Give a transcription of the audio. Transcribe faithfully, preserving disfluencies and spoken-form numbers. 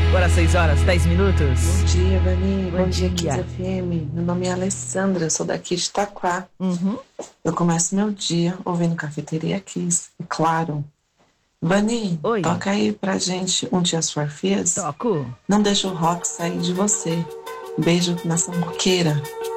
Agora seis horas, dez minutos. Bom dia, Vani. Bom, Bom dia, dia. Kiss F M. Meu nome é Alessandra, eu sou daqui de Itaquá. Uhum. Eu começo meu dia ouvindo Cafeteria Kiss, e claro. Vani, Oi. toca aí pra gente um Tears for Fears. Toco. Não deixa o rock sair de você. Beijo na sambuqueira.